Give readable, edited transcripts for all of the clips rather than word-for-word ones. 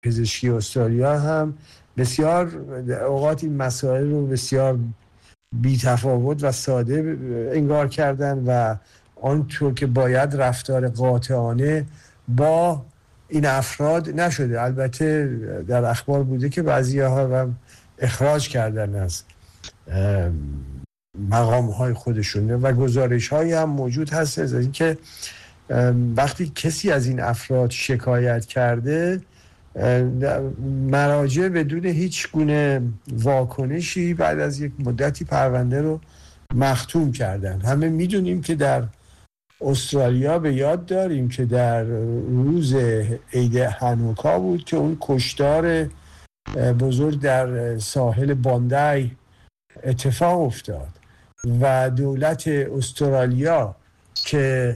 پزشکی استرالیا هم بسیار اوقات این مسائل رو بسیار بی تفاوت و ساده انگار کردن و آنطور که باید رفتار قاطعانه با این افراد نشده. البته در اخبار بوده که بعضی‌ها هم اخراج کردن از مقام‌های خودشون و گزارش‌هایی هم موجود هست از اینکه وقتی کسی از این افراد شکایت کرده، مراجع بدون هیچ گونه واکنشی بعد از یک مدتی پرونده رو مختوم کردن. همه میدونیم که در استرالیا به یاد داریم که در روز عید هانوکا بود که اون کشتار بزرگ در ساحل باندای اتفاق افتاد و دولت استرالیا که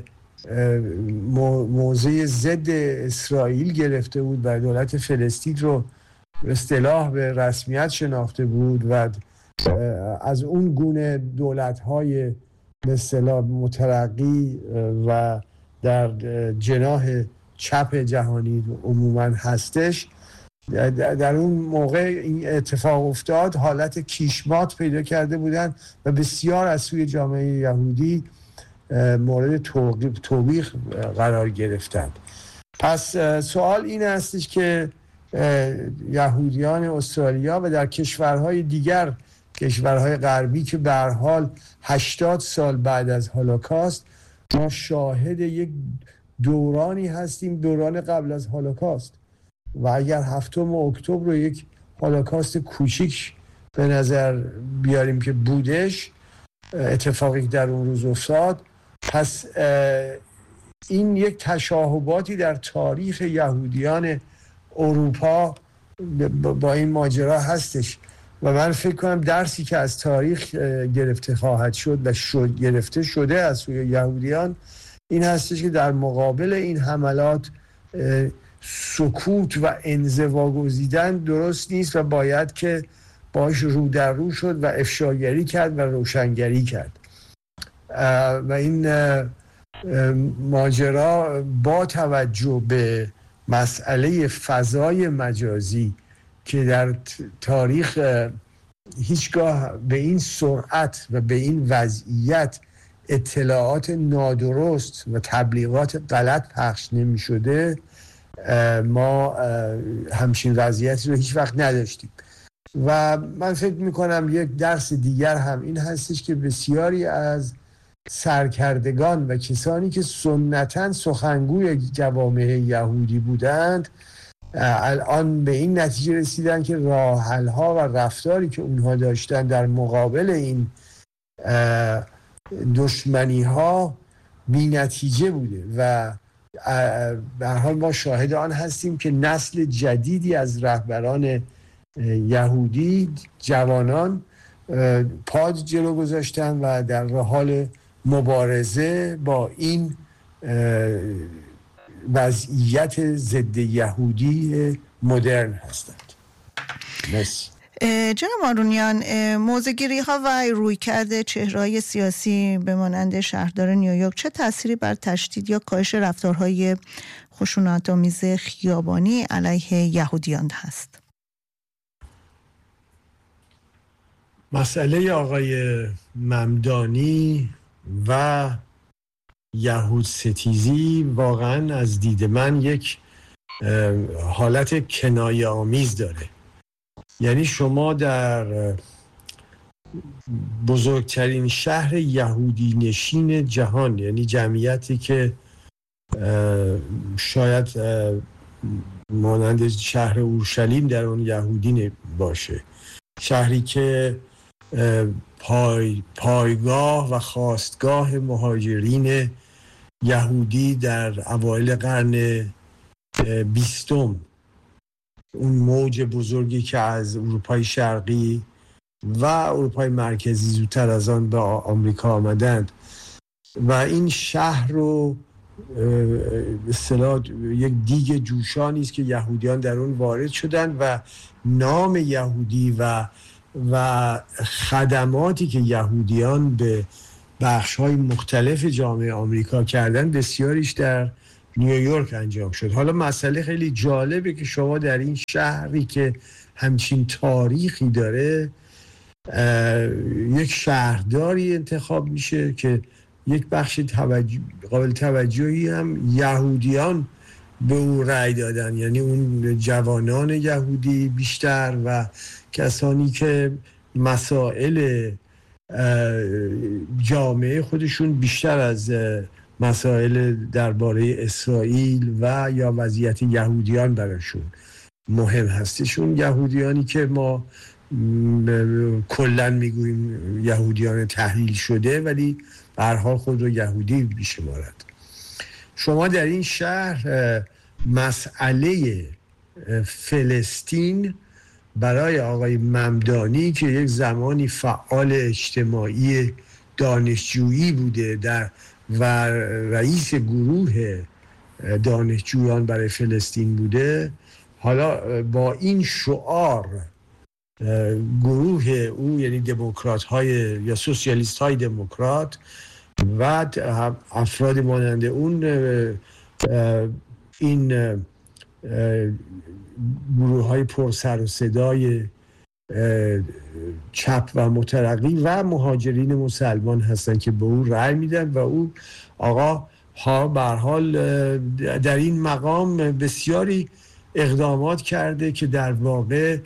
موضع ضد اسرائیل گرفته بود و دولت فلسطین رو به اصطلاح به رسمیت شناخته بود و از اون گونه دولت‌های به اصطلاح مترقی و در جناح چپ جهانی عموماً هستش، در اون موقع این اتفاق افتاد حالت کیشمات پیدا کرده بودن و بسیار از سوی جامعه یهودی مورد توبیخ قرار گرفتند. پس سوال این هستش که یهودیان استرالیا و در کشورهای دیگر، کشورهای غربی که به هر حال 80 سال بعد از هولوکاست ما شاهد یک دورانی هستیم، دوران قبل از هولوکاست، و اگر 7 اکتبر رو یک هولوکاست کوچیک به نظر بیاریم که بودش، اتفاقی در اون روز افتاد، پس این یک تشابهاتی در تاریخ یهودیان اروپا با این ماجرا هستش و من فکر کنم درسی که از تاریخ گرفته خواهد شد و گرفته شده از سوی یهودیان این هستش که در مقابل این حملات سکوت و انزوا گزیدن درست نیست و باید که باش رو در رو شد و افشاگری کرد و روشنگری کرد. و این ماجرا با توجه به مسئله فضای مجازی که در تاریخ هیچگاه به این سرعت و به این وضعیت اطلاعات نادرست و تبلیغات غلط پخش نمی شده، ما همچین وضعیتی رو هیچ وقت نداشتیم. و من فکر میکنم یک درس دیگر هم این هستش که بسیاری از سرکردگان و کسانی که سنتاً سخنگوی جوامع یهودی بودند الان به این نتیجه رسیدن که راه‌حل‌ها و رفتاری که اونها داشتن در مقابل این دشمنی‌ها بی نتیجه بوده و به هر حال ما شاهد آن هستیم که نسل جدیدی از رهبران یهودی، جوانان، پا جلو گذاشتن و در حال مبارزه با این وضعیت ضد یهودی مدرن هستند. مرسی. جناب آرونیان، موضع‌گیری ها و رویکرد چهره‌های سیاسی به مانند شهردار نیویورک چه تأثیری بر تشدید یا کاهش رفتارهای خشونت‌آمیز خیابانی علیه یهودیان هست؟ مسئله آقای ممدانی و یهود ستیزی واقعا از دید من یک حالت کنایه آمیز داره. یعنی شما در بزرگترین شهر یهودی نشین جهان، یعنی جمعیتی که شاید مانند شهر اورشلیم در اون یهودی باشه، شهری که پایگاه و خاستگاه مهاجرین یهودی در اوایل قرن 20، اون موج بزرگی که از اروپای شرقی و اروپای مرکزی زودتر از آن به آمریکا آمدند و این شهر رو به اصطلاح یک دیگ جوشانی است که یهودیان در اون وارد شدند و نام یهودی و خدماتی که یهودیان به بخش‌های مختلف جامعه آمریکا کردن بسیاریش در نیویورک انجام شد. حالا مسئله خیلی جالبه که شما در این شهری که همچین تاریخی داره یک شهرداری انتخاب میشه که یک بخش قابل توجهی هم یهودیان به او رأی دادن، یعنی اون جوانان یهودی بیشتر و کسانی که مسائل جامعه خودشون بیشتر از مسائل درباره اسرائیل و یا وضعیت یهودیان براشون مهم هستشون، یهودیانی که ما کلن میگوییم یهودیان تحلیل شده ولی به هر حال خود رو یهودی بیشمارد. شما در این شهر مسئله فلسطین برای آقای ممدانی که یک زمانی فعال اجتماعی دانشجویی بوده و رئیس گروه دانشجویان برای فلسطین بوده، حالا با این شعار گروه او یعنی دموکرات های یا سوسیالیست های دموکرات و افراد مانند اون این گروه های پر سر و صدای چپ و مترقی و مهاجرین مسلمان هستن که به او رأی میدن و او آقا ها به هر حال در این مقام بسیاری اقدامات کرده که در واقع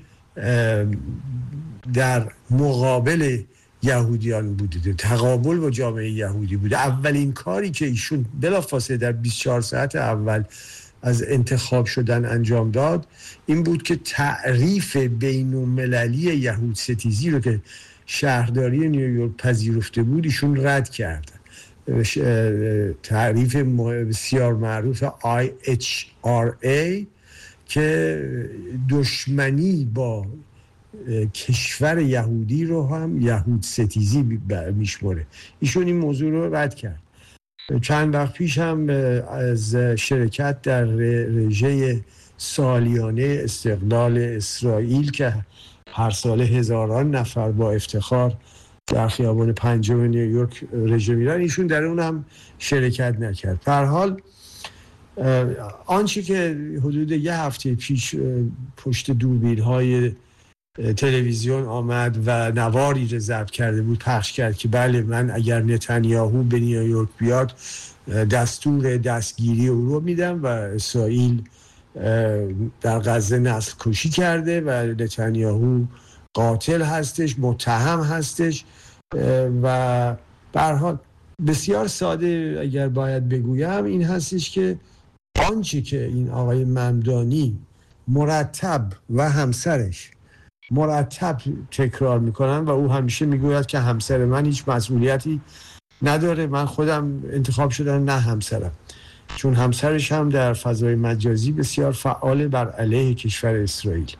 در مقابل یهودیان بوده، تقابل با جامعه یهودی بوده. اولین کاری که ایشون بلافاصله در 24 ساعت اول از انتخاب شدن انجام داد این بود که تعریف بین‌المللی یهود ستیزی رو که شهرداری نیویورک پذیرفته بود ایشون رد کرد. تعریف بسیار معروف IHRA که دشمنی با کشور یهودی رو هم یهود ستیزی میشمره، ایشون این موضوع رو رد کرد. چند وقت پیش هم از شرکت در رژه سالیانه استقلال اسرائیل که هر سال هزاران نفر با افتخار در خیابان پنجم نیویورک رژه میرن، ایشون در اون هم شرکت نکرد. به هر حال آنچه که حدود یه هفته پیش پشت دوربین‌های تلویزیون آمد و نواری رو ضبط کرده بود پخش کرد که بله من اگر نتانیاهو به نیویورک بیاد دستور دستگیری او رو میدم و اسرائیل در غزه نسل کشی کرده و نتانیاهو قاتل هستش، متهم هستش. و به هر حال بسیار ساده اگر باید بگویم این هستش که آنچه که این آقای ممدانی مرتب و همسرش مرتب تکرار میکنن و او همیشه میگوید که همسر من هیچ مسئولیتی نداره، من خودم انتخاب شدم نه همسرم، چون همسرش هم در فضای مجازی بسیار فعال بر علیه کشور اسرائیل.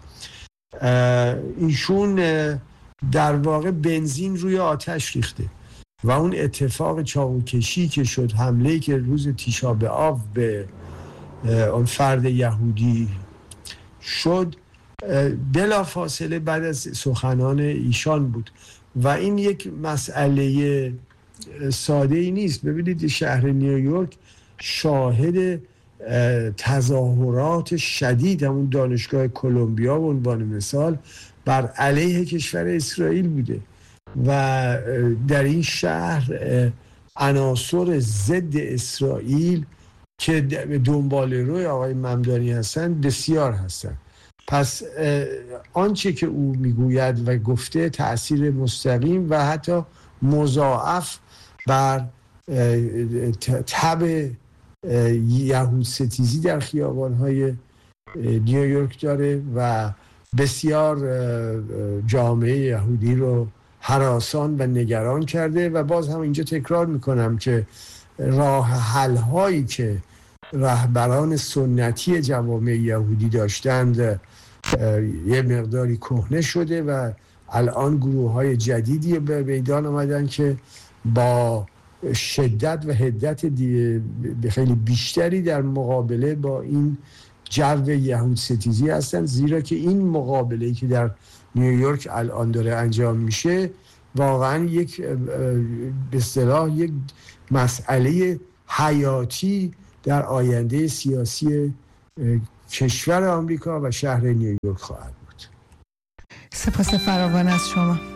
ایشون در واقع بنزین روی آتش ریخته و اون اتفاق چاقوکشی که شد، حمله‌ای که روز تیشا بآب به اون فرد یهودی شد بلا فاصله بعد از سخنان ایشان بود و این یک مسئله ساده ای نیست. ببینید شهر نیویورک شاهد تظاهرات شدید همون دانشگاه کلمبیا به عنوان مثال بر علیه کشور اسرائیل بوده و در این شهر عناصر ضد اسرائیل که دنبال روی آقای ممدانی هستن بسیار هستن. پس آنچه که او میگوید و گفته تأثیر مستقیم و حتی مضاعف بر تب یهود ستیزی در خیابان‌های نیویورک داره و بسیار جامعه یهودی رو هراسان و نگران کرده. و باز هم اینجا تکرار میکنم که راه حل هایی که رهبران سنتی جوامع یهودی داشتند یه مقداری کهنه شده و الان گروه های جدیدی به میدان آمدن که با شدت و حدت خیلی بیشتری در مقابله با این جو یهود ستیزی هستن، زیرا که این مقابله‌ای که در نیویورک الان داره انجام میشه واقعا یک به اصطلاح یک مسئله حیاتی در آینده سیاسی کشور آمریکا و شهر نیویورک خواهد بود. سپاس فراوان از شما.